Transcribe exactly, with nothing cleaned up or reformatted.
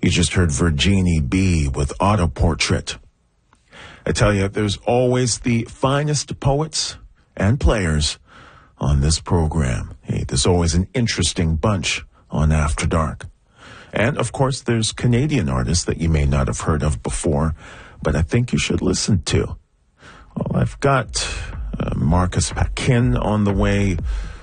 You just heard Virginie B with Auto Portrait. I tell you, there's always the finest poets and players on this program. Hey, there's always an interesting bunch on After Dark. And, of course, there's Canadian artists that you may not have heard of before, but I think you should listen to. Well, I've got uh, Marcus Paquin on the way.